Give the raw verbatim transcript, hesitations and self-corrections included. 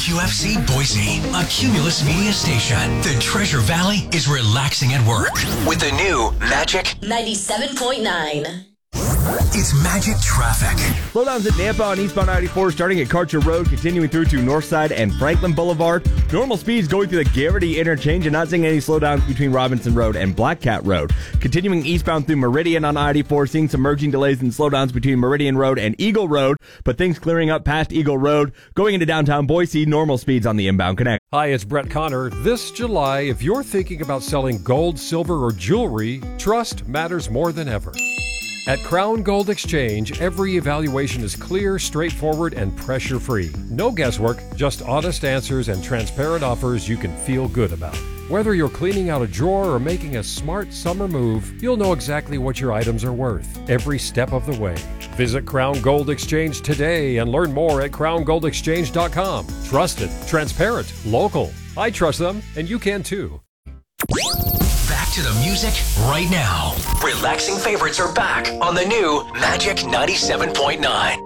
Q F C Boise, a Cumulus media station. The Treasure Valley is relaxing at work with the new Magic ninety-seven point nine. It's Magic Traffic. Slowdowns at Nampa on eastbound ninety-four starting at Karcher Road, continuing through to Northside and Franklin Boulevard. Normal speeds going through the Garrity interchange and not seeing any slowdowns between Robinson Road and Black Cat Road. Continuing eastbound through Meridian on I eighty-four, seeing some merging delays and slowdowns between Meridian Road and Eagle Road, but things clearing up past Eagle Road. Going into downtown Boise, normal speeds on the inbound connect. Hi, it's Brett Connor. This July, if you're thinking about selling gold, silver, or jewelry, trust matters more than ever. At Crown Gold Exchange, every evaluation is clear, straightforward, and pressure-free. No guesswork, just honest answers and transparent offers you can feel good about. Whether you're cleaning out a drawer or making a smart summer move, you'll know exactly what your items are worth every step of the way. Visit Crown Gold Exchange today and learn more at crown gold exchange dot com. Trusted, transparent, local. I trust them, and you can too. Back to the music right now. Relaxing favorites are back on the new Magic ninety-seven point nine.